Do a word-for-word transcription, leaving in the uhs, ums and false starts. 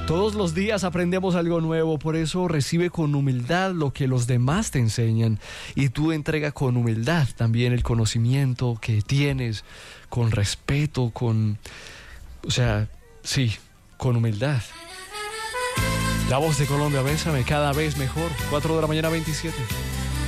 Todos los días aprendemos algo nuevo, por eso recibe con humildad lo que los demás te enseñan y tú entrega con humildad también el conocimiento que tienes, con respeto, con, o sea, sí, con humildad. La Voz de Colombia, bésame cada vez mejor, cuatro de la mañana veintisiete.